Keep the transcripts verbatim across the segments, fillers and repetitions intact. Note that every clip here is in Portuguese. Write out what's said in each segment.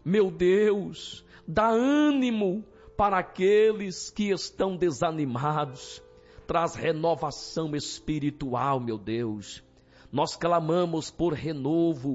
Meu Deus, dá ânimo para aqueles que estão desanimados. Traz renovação espiritual, meu Deus. Nós clamamos por renovo.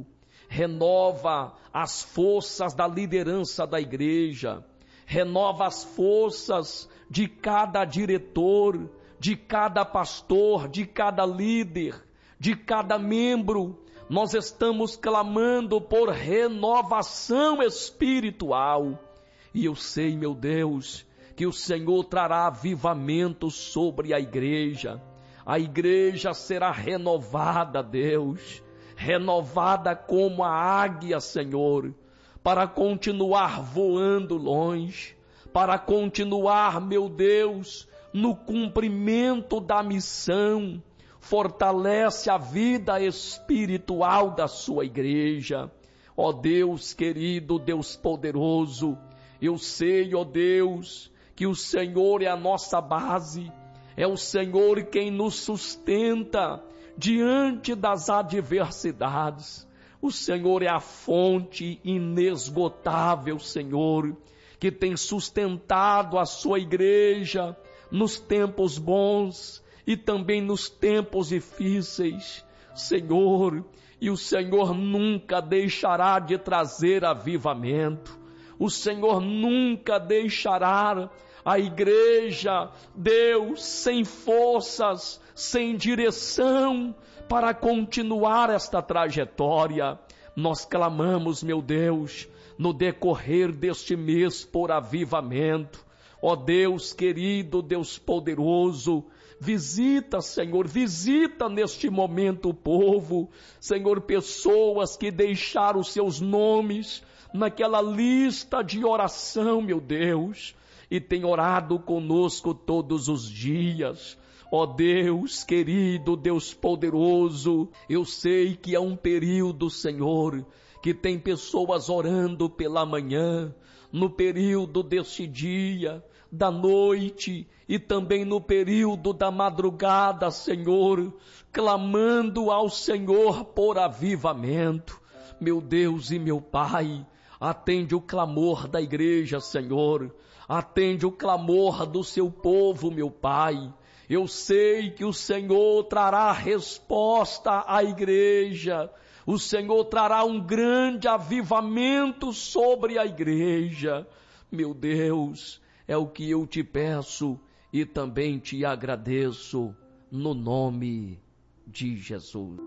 Renova as forças da liderança da igreja. Renova as forças de cada diretor, de cada pastor, de cada líder, de cada membro. Nós estamos clamando por renovação espiritual. E eu sei, meu Deus, que o Senhor trará avivamento sobre a igreja. A igreja será renovada, Deus, renovada como a águia, Senhor, para continuar voando longe, para continuar, meu Deus, no cumprimento da missão. Fortalece a vida espiritual da sua igreja. Ó Deus querido, Deus poderoso, eu sei, ó Deus, que o Senhor é a nossa base, é o Senhor quem nos sustenta diante das adversidades. O Senhor é a fonte inesgotável, Senhor, que tem sustentado a sua igreja nos tempos bons e também nos tempos difíceis, Senhor, e o Senhor nunca deixará de trazer avivamento. O Senhor nunca deixará a igreja, Deus, sem forças, sem direção para continuar esta trajetória. Nós clamamos, meu Deus, no decorrer deste mês por avivamento. Ó Deus querido, Deus poderoso, visita, Senhor, visita neste momento o povo, Senhor, pessoas que deixaram seus nomes naquela lista de oração, meu Deus, e tem orado conosco todos os dias. Ó Deus querido, Deus poderoso, eu sei que é um período, Senhor, que tem pessoas orando pela manhã, no período deste dia, da noite e também no período da madrugada, Senhor, clamando ao Senhor por avivamento. Meu Deus e meu Pai, atende o clamor da igreja, Senhor, atende o clamor do seu povo, meu Pai. Eu sei que o Senhor trará resposta à igreja, o Senhor trará um grande avivamento sobre a igreja. Meu Deus, é o que eu te peço e também te agradeço, no nome de Jesus.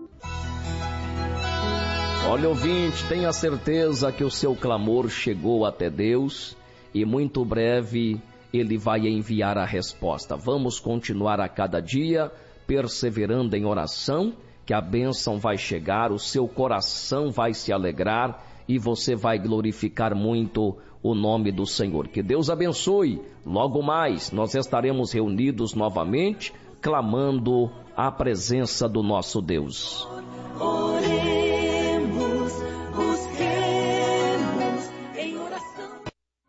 Olha, ouvinte, tenha certeza que o seu clamor chegou até Deus e muito breve Ele vai enviar a resposta. Vamos continuar a cada dia perseverando em oração, que a bênção vai chegar, o seu coração vai se alegrar e você vai glorificar muito o nome do Senhor. Que Deus abençoe. Logo mais nós estaremos reunidos novamente, clamando a presença do nosso Deus. Oremos, busquemos em oração.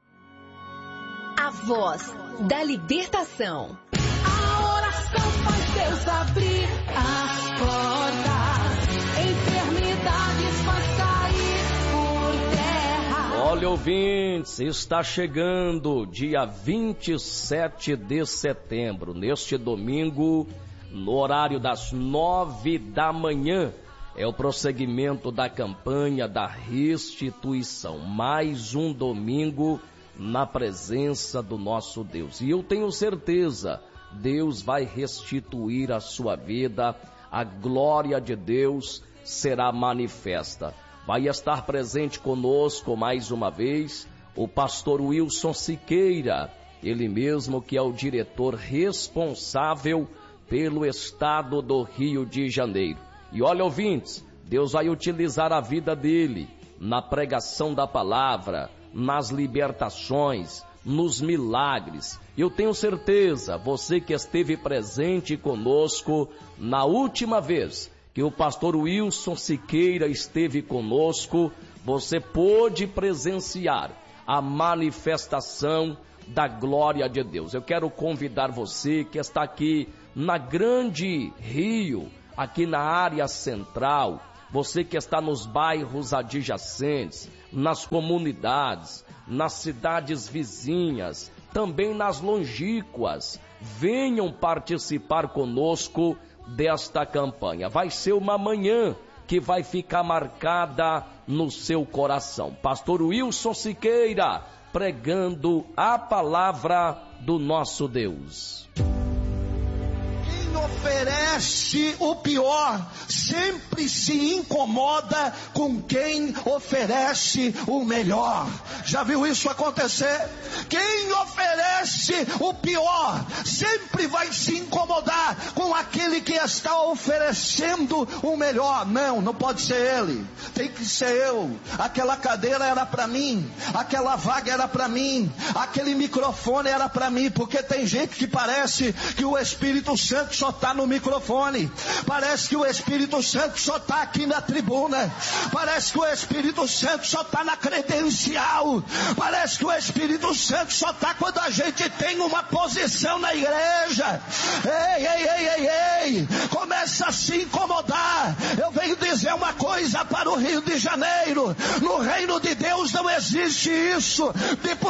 A voz da libertação. A oração faz Deus abrir as portas, enfermidades faz cair por terra. Olha, ouvintes, está chegando dia vinte e sete de setembro, neste domingo, no horário das nove da manhã, é o prosseguimento da campanha da restituição. Mais um domingo na presença do nosso Deus. E eu tenho certeza, Deus vai restituir a sua vida, a glória de Deus será manifesta. Vai estar presente conosco mais uma vez o pastor Wilson Siqueira, ele mesmo que é o diretor responsável pelo estado do Rio de Janeiro. E olha, ouvintes, Deus vai utilizar a vida dele na pregação da palavra, nas libertações, nos milagres. Eu tenho certeza, você que esteve presente conosco na última vez que o pastor Wilson Siqueira esteve conosco, você pôde presenciar a manifestação da glória de Deus. Eu quero convidar você que está aqui na Grande Rio, aqui na área central, você que está nos bairros adjacentes, nas comunidades, nas cidades vizinhas, também nas longínquas. Venham participar conosco desta campanha. Vai ser uma manhã que vai ficar marcada no seu coração. Pastor Wilson Siqueira, pregando a palavra do nosso Deus. Oferece o pior, sempre se incomoda com quem oferece o melhor. Já viu isso acontecer? Quem oferece o pior sempre vai se incomodar com aquele que está oferecendo o melhor. Não, não pode ser ele, tem que ser eu. Aquela cadeira era para mim, aquela vaga era para mim, aquele microfone era para mim, porque tem gente que parece que o Espírito Santo só está no microfone, parece que o Espírito Santo só está aqui na tribuna, parece que o Espírito Santo só está na credencial, parece que o Espírito Santo só está quando a gente tem uma posição na igreja. Ei, ei, ei, ei, ei, começa a se incomodar. Eu venho dizer uma coisa para o Rio de Janeiro: no reino de Deus não existe isso de